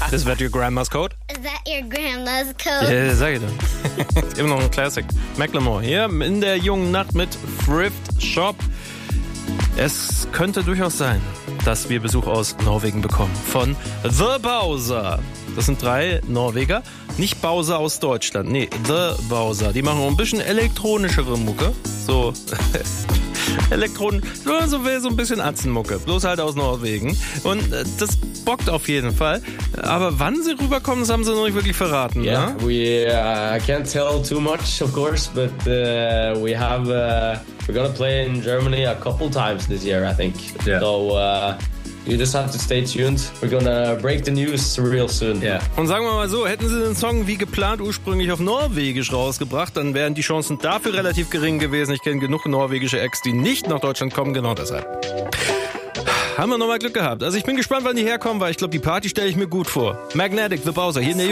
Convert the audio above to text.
Is that your grandma's code? Is that your grandma's code? Ja, sag ich doch. Immer noch ein Classic. Macklemore hier in der jungen Nacht mit Thrift Shop. Es könnte durchaus sein, dass wir Besuch aus Norwegen bekommen. Von The Bowser. Das sind 3 Norweger. Nicht Bowser aus Deutschland. Nee, The Bowser. Die machen auch ein bisschen elektronischere Mucke. So so ein bisschen Atzenmucke. Bloß halt aus Norwegen. Und das bockt auf jeden Fall. Aber wann sie rüberkommen, das haben sie noch nicht wirklich verraten. Yeah, ne? I can't tell too much, of course, but we're gonna play in Germany a couple times this year, I think. Yeah. So you just have to stay tuned. We're gonna break the news real soon. Ja. Und sagen wir mal so, hätten sie den Song wie geplant ursprünglich auf Norwegisch rausgebracht, dann wären die Chancen dafür relativ gering gewesen. Ich kenne genug norwegische Acts, die nicht nach Deutschland kommen, genau deshalb. Haben wir nochmal Glück gehabt. Also ich bin gespannt, wann die herkommen, weil ich glaube, die Party stelle ich mir gut vor. Magnetic, The Bowser, hier in der